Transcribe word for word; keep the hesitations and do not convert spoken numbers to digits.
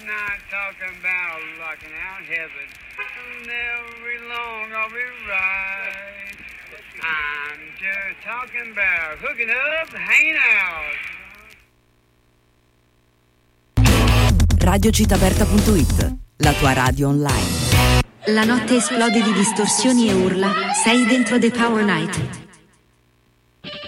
not talking about locking out heaven. Never long I'll be right. I'm just talking about hooking up, hanging out. radio città aperta punto it, la tua radio online. La notte esplode di distorsioni e urla. Sei dentro The Power Night.